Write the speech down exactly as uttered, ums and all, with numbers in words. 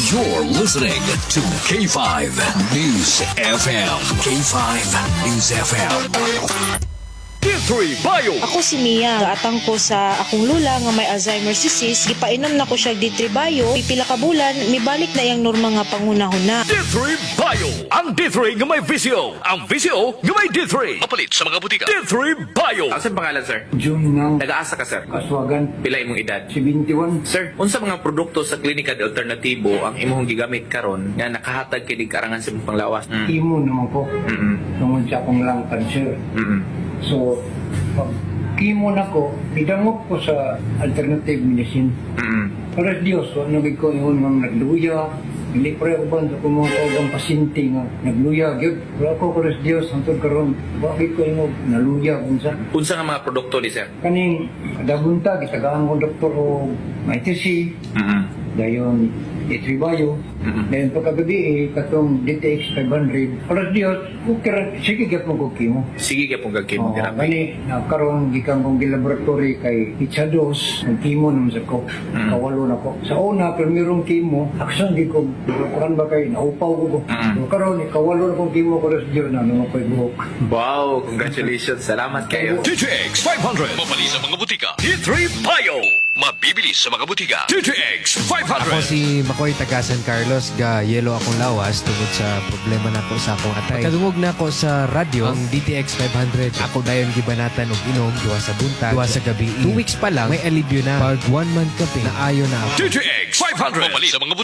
You're listening to K five News F M. K five News F M. D three Bio. Ako si Mia, atang ko sa akong lula nga may Alzheimer's disease, gipainom na ko siya D three Bio, pipila ka bulan, mibalik na yang norma nga pangunahuna. D three Bio. Ang D three nga may visio. Ang visio nga may D three. Mapalit sa mga butika. D three Bio. Asa pangalan, sir? June ng Nag-aasa ka, sir? Aswagan, Pila imong edad? seventy-one. Sir, unsa mga produkto sa klinika de alternatibo ang imong gigamit karon nga nakahatag kini karangan sa imong panglawas? Mm. Imo naman ko. Mm. Tungod sa akong lung cancer. Mm. So, pag chemo na ko, idangop ko sa alternative medicine. Mm. Para Diyos, so, nagig ko yung mga nagluya. Hindi pa rin ba kung mga kaugang pasyente nga nagluya. Gyud, wala ko para Diyos, hantod karon bakit ko yung naluya kung sa. Unsa nga mga produkto ni sir? Kaning, kadabunta, gitagaan ko doktor o may T C. Mm. Dayon, D three Bio. Mm-mm. Dayon pagkagabi eh, katong D T X five hundred. Para Diyos, kukira, sige gyud mo kukki mo. Sige ka pong Oo, gagkimo-therapy. gani, nakaroon gikan kong gilaboratory kay Itchados, ng chemo naman sa ko. Mm. Kawalo na ko. Sa una, primerong chemo, action di ko, kuran ba kay, naupaw ko ko. Mm. So, karoon, eh, kawalo na kong chemo ko sa Diyos na, naman ko'y buhok. Wow, congratulations. Salamat kayo. D T X five hundred. Mapali sa mga butika. D three Bio. Mabibili sa mga butika. D T X five hundred. Ako si Makoy taga San Carlos, ga yelo akong lawas tungod sa problema nako sa akong atay. Pagkadungog na ako sa radyo, ang D T X five hundred, ako dayon gibanatan og inom duwa sa buntag, duwa sa gabi. Two weeks pa lang may alibyo na. Pag one month ka na ayo na ako. D T X five hundred. Mapali sa mga